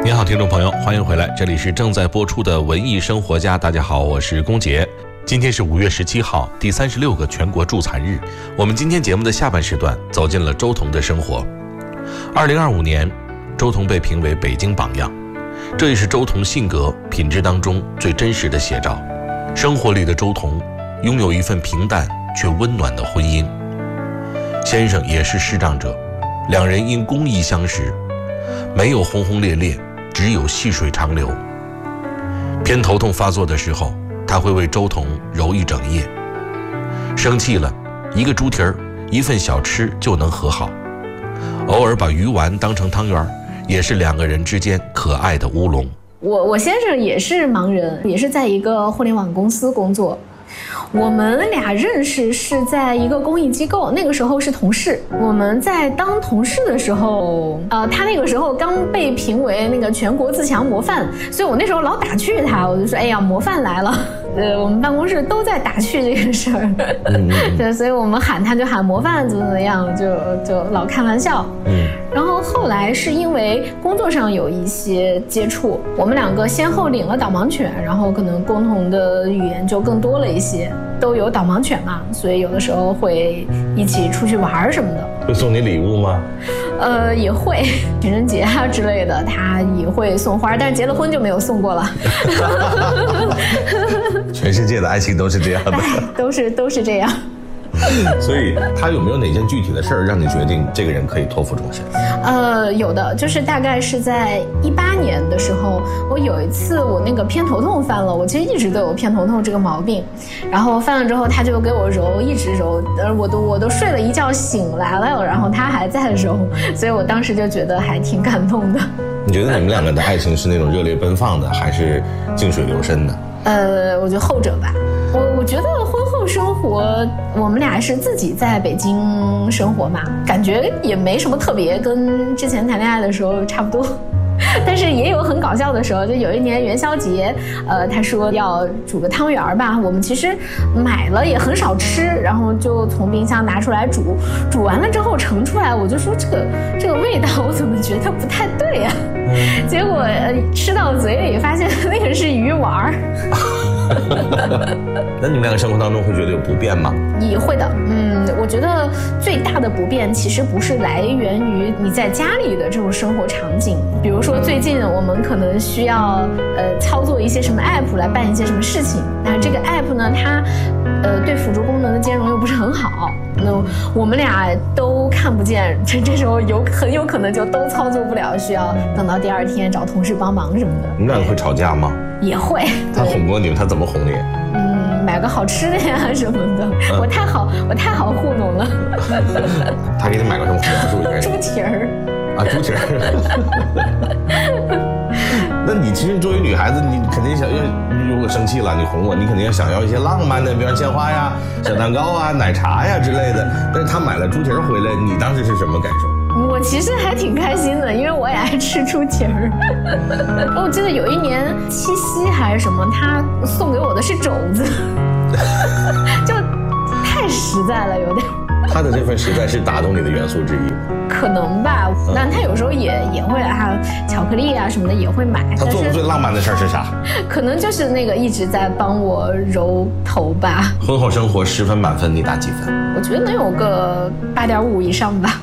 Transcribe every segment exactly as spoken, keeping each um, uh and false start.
你好，听众朋友，欢迎回来，这里是正在播出的文艺生活家。大家好，我是龚杰。今天是五月十七号，第三十六个全国助残日。我们今天节目的下半时段走进了周彤的生活。二零二五年，周彤被评为北京榜样，这也是周彤性格品质当中最真实的写照。生活里的周彤拥有一份平淡却温暖的婚姻，先生也是视障者，两人因公益相识，没有轰轰烈烈，只有细水长流。偏头痛发作的时候，他会为周彤揉一整夜。生气了，一个猪蹄儿，一份小吃就能和好。偶尔把鱼丸当成汤圆，也是两个人之间可爱的乌龙。 我我先生也是盲人，也是在一个互联网公司工作。我们俩认识是在一个公益机构，那个时候是同事。我们在当同事的时候，呃，他那个时候刚被评为那个全国自强模范，所以我那时候老打趣他，我就说，哎呀，模范来了。呃，我们办公室都在打趣这个事儿，嗯、对，所以我们喊他就喊模范怎么怎么样，就就老开玩笑。嗯，然后后来是因为工作上有一些接触，我们两个先后领了导盲犬，然后可能共同的语言就更多了一些。都有导盲犬嘛，所以有的时候会一起出去玩什么的。 会送你礼物吗？ 呃，也会，情人节啊之类的，他也会送花，但是结了婚就没有送过了。 全世界的爱情都是这样的， 都是都是这样。 所以他有没有哪件具体的事儿让你决定这个人可以托付终身？ 呃，有的，就是大概是在一八年的时候，我有一次我那个偏头痛犯了，我其实一直都有偏头痛这个毛病，然后犯了之后他就给我揉，一直揉，呃，我都我都睡了一觉醒来了，然后他还在揉，所以我当时就觉得还挺感动的。 你觉得你们两个的爱情是那种热烈奔放的，还是静水流深的？ 呃，我觉得后者吧。我我觉得婚后生活，我们俩是自己在北京生活嘛，感觉也没什么特别，跟之前谈恋爱的时候差不多。但是也有很搞笑的时候，就有一年元宵节，呃，他说要煮个汤圆吧，我们其实买了也很少吃，然后就从冰箱拿出来煮，煮完了之后盛出来，我就说这个这个味道我怎么觉得不太对呀、啊？结果、呃、吃到嘴里发现那个是鱼丸。 那你们两个生活当中会觉得有不便吗？ 也会的，嗯，我觉得最大的不便其实不是来源于你在家里的这种生活场景，比如说最近我们可能需要呃操作一些什么 app 来办一些什么事情，那这个 app 呢，它呃对辅助功能的兼容又不是很好，那我们俩都看不见，这这时候有很有可能就都操作不了，需要等到第二天找同事帮忙什么的。 你们两个会吵架吗？ 也会。 他哄过你们，他怎么哄你？ 嗯，买个好吃的呀什么的。嗯、我太好，我太好糊弄了。 他给你买个什么？描述一下。 猪蹄儿。 啊，猪蹄儿。那你其实作为女孩子，你肯定想要，如果生气了，你哄我，你肯定要想要一些浪漫的，比如鲜花呀、小蛋糕啊、奶茶呀之类的。但是他买了猪蹄儿回来，你当时是什么感受？ 我其实还挺开心的，因为我也爱吃猪蹄儿。我记得有一年七夕还是什么，他送给我的是肘子，就太实在了，有点。 他的这份实在是打动你的元素之一。 可能吧，但他有时候也也会啊，巧克力啊什么的也会买。 他做过最浪漫的事是啥？ 可能就是那个一直在帮我揉头吧。 婚后生活十分满分，你打几分？ 我觉得能有个八点五以上吧。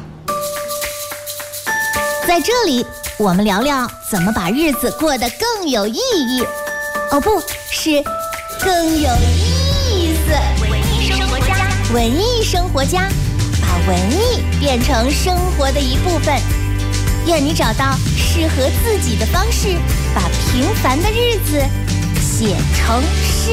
在这里，我们聊聊怎么把日子过得更有意义。哦，不是，更有意思。文艺生活家，文艺生活家，把文艺变成生活的一部分。愿你找到适合自己的方式，把平凡的日子写成诗。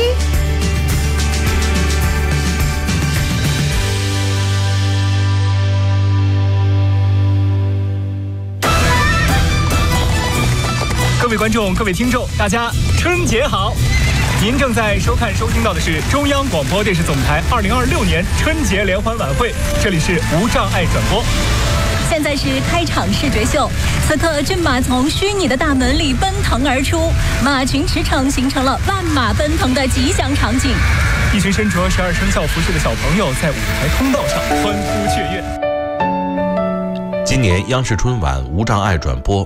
各位观众，各位听众，大家春节好！您正在收看收听到的是中央广播电视总台二零二六年春节联欢晚会，这里是无障碍转播。 现在是开场视觉秀，此刻骏马从虚拟的大门里奔腾而出，马群驰骋，形成了万马奔腾的吉祥场景。 一群身着十二生肖服饰的小朋友在舞台通道上欢呼雀跃。 今年央视春晚无障碍转播，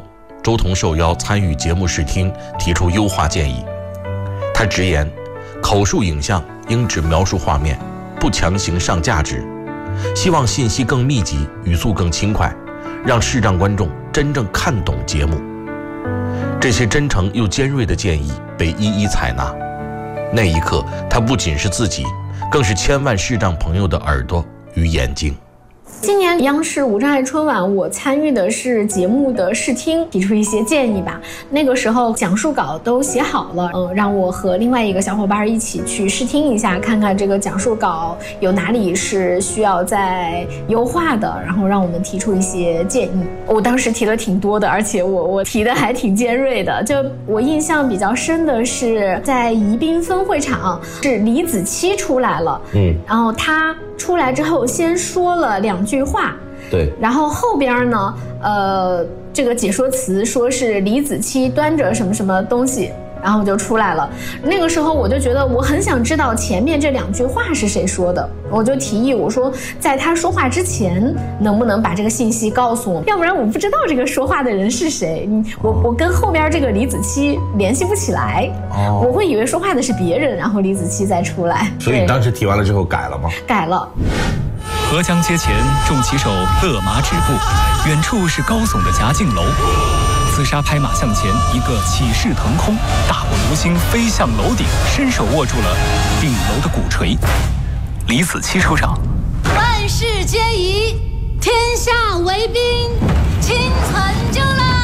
周彤受邀参与节目试听，提出优化建议。他直言，口述影像应只描述画面，不强行上价值，希望信息更密集，语速更轻快，让视障观众真正看懂节目。这些真诚又尖锐的建议被一一采纳。那一刻，他不仅是自己，更是千万视障朋友的耳朵与眼睛。 今年央视无障碍春晚，我参与的是节目的试听，提出一些建议吧。那个时候讲述稿都写好了，嗯，让我和另外一个小伙伴一起去试听一下，看看这个讲述稿有哪里是需要再优化的，然后让我们提出一些建议。我当时提了挺多的，而且我我提的还挺尖锐的。就我印象比较深的是，在宜宾分会场，是李子柒出来了，嗯，然后他出来之后先说了两句话， 对， 然后后边呢，呃，这个解说词说是李子柒端着什么什么东西，然后就出来了。那个时候我就觉得我很想知道前面这两句话是谁说的，我就提议我说，在他说话之前，能不能把这个信息告诉我，要不然我不知道这个说话的人是谁，我我跟后边这个李子柒联系不起来，哦，我会以为说话的是别人，然后李子柒再出来。 所以你当时提完了之后改了吗？ 改了。 河江街前，众骑手勒马止步，远处是高耸的夹径楼。厮杀拍马向前，一个起势腾空，大步流星飞向楼顶，伸手握住了顶楼的鼓槌。李子柒出场。 万事皆宜，天下为兵，倾城就啦！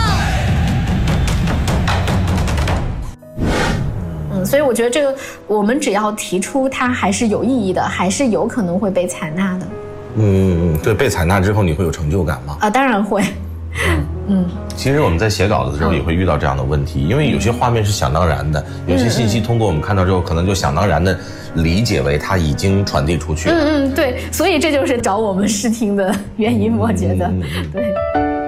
所以我觉得这个，我们只要提出它还是有意义的，还是有可能会被采纳的。 嗯，对，被采纳之后你会有成就感吗？ 啊，当然会。 嗯嗯，其实我们在写稿子的时候也会遇到这样的问题，因为有些画面是想当然的，有些信息通过我们看到之后，可能就想当然的理解为它已经传递出去了。 嗯嗯，对，所以这就是找我们试听的原因，我觉得。嗯嗯嗯、对。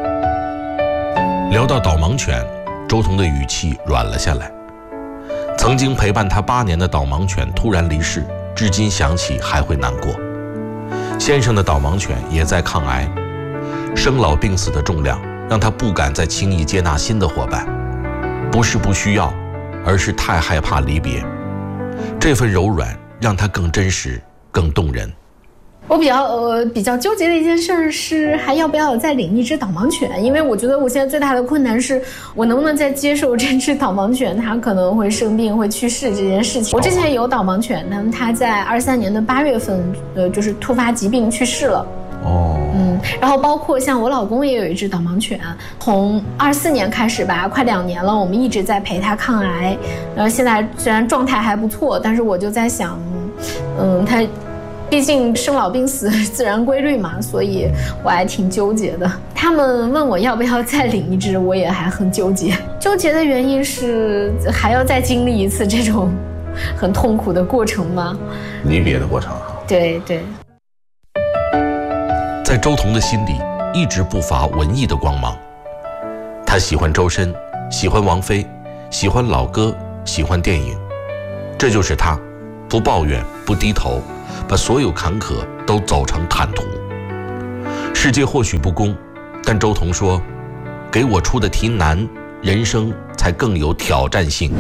聊到导盲犬，周彤的语气软了下来。曾经陪伴他八年的导盲犬突然离世，至今想起还会难过。先生的导盲犬也在抗癌，生老病死的重量让他不敢再轻易接纳新的伙伴，不是不需要，而是太害怕离别。这份柔软让他更真实，更动人。 我比较呃比较纠结的一件事是，还要不要再领一只导盲犬？因为我觉得我现在最大的困难是，我能不能再接受这只导盲犬它可能会生病、会去世这件事情。我之前有导盲犬，但它在二三年的八月份，呃，就是突发疾病去世了。哦，嗯，然后包括像我老公也有一只导盲犬，从二四年开始吧，快两年了，我们一直在陪他抗癌。呃，现在虽然状态还不错，但是我就在想，嗯，他。毕竟生老病死自然规律嘛，所以我还挺纠结的。他们问我要不要再领一只，我也还很纠结。纠结的原因是还要再经历一次这种很痛苦的过程吗？ 离别的过程。 对对。 在周彤的心里一直不乏文艺的光芒。他喜欢周深，喜欢王菲，喜欢老歌，喜欢电影。这就是他，不抱怨，不低头，把所有坎坷都走成坦途。世界或许不公，但周彤说，给我出的题难，人生才更有挑战性。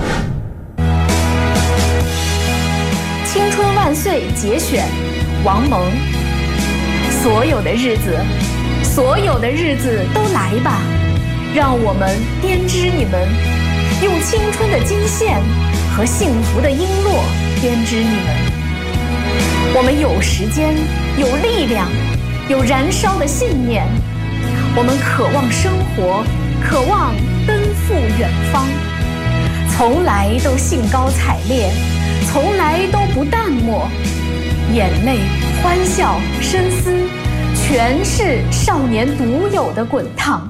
青春万岁节选，王蒙。所有的日子，所有的日子都来吧，让我们编织你们，用青春的金线和幸福的璎珞编织你们。我们有时间，有力量，有燃烧的信念。我们渴望生活，渴望奔赴远方，从来都兴高采烈，从来都不淡漠。眼泪、欢笑、深思，全是少年独有的滚烫。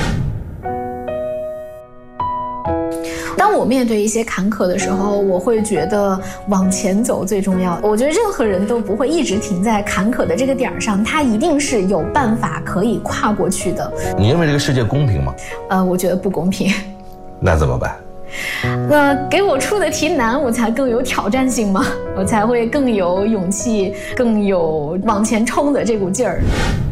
当我面对一些坎坷的时候，我会觉得往前走最重要。我觉得任何人都不会一直停在坎坷的这个点上，他一定是有办法可以跨过去的。 你认为这个世界公平吗？ 呃，我觉得不公平。 那怎么办？ 那给我出的题难，我才更有挑战性嘛，我才会更有勇气，更有往前冲的这股劲儿。